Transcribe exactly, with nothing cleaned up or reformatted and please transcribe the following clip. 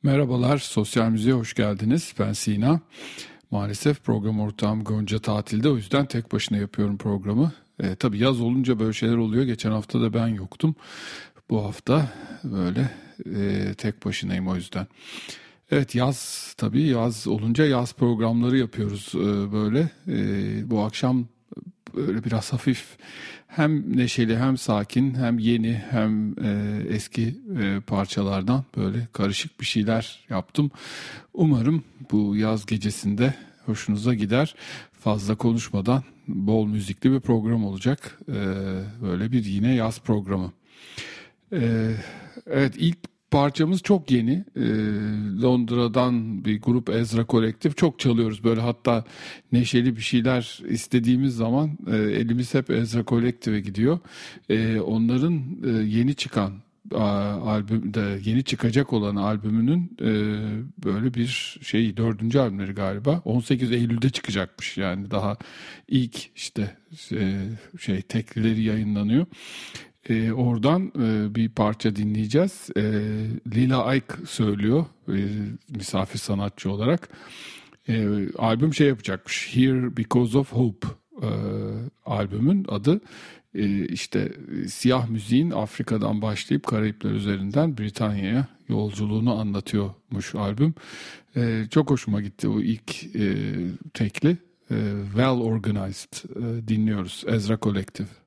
Merhabalar, Sosyal Müziğe hoş geldiniz. Ben Sina. Maalesef program ortağım Gonca tatilde, o yüzden tek başına yapıyorum programı. E, tabii yaz olunca böyle şeyler oluyor. Geçen hafta da ben yoktum. Bu hafta böyle e, tek başınayım o yüzden. Evet, yaz tabii yaz olunca yaz programları yapıyoruz e, böyle. E, bu akşam böyle biraz hafif, hem neşeli hem sakin hem yeni hem e, eski e, parçalardan böyle karışık bir şeyler yaptım. Umarım bu yaz gecesinde hoşunuza gider. Fazla konuşmadan bol müzikli bir program olacak. E, böyle bir yine yaz programı. E, evet, ilk parçamız çok yeni. Ee, Londra'dan bir grup, Ezra Collective. Çok çalıyoruz böyle, hatta neşeli bir şeyler istediğimiz zaman e, elimiz hep Ezra Collective'e gidiyor. E, onların e, yeni çıkan a, albümde yeni çıkacak olan albümünün e, böyle bir şey, dördüncü albümleri galiba on sekiz Eylül'de çıkacakmış, yani daha ilk işte e, şey teklileri yayınlanıyor. Ee, oradan e, bir parça dinleyeceğiz. E, Lila Ayk söylüyor e, misafir sanatçı olarak. E, albüm şey yapacakmış, Here Because of Hope e, albümün adı. E, işte e, siyah müziğin Afrika'dan başlayıp Karayipler üzerinden Britanya'ya yolculuğunu anlatıyormuş albüm. E, çok hoşuma gitti o ilk e, tekli. E, Well Organized e, dinliyoruz, Ezra Collective.